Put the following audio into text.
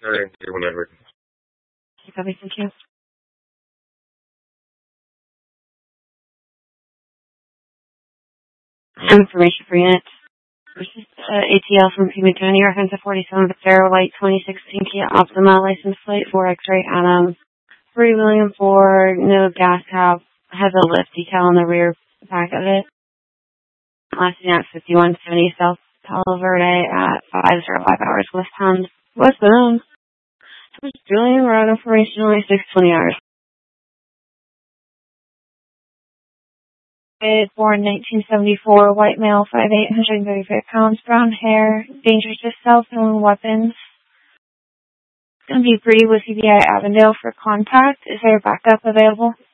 Alright, whenever. Copy, thank you. Information for units. This is ATL from Pima County, reference of 47 Vaquero White 2016 Kia Optima, license plate 4 X-ray Adam, 3 William Ford, no gas cap, has a lift decal on the rear back of it. Last seen at 5170 South Palo Verde at 505 hours westbound. Just Julian, we're on information only 620 hours. Born 1974, white male, 5'8", 135 pounds, brown hair, dangerous to self, known weapons. It's going to be Bree with CBI Avondale for contact. Is there a backup available?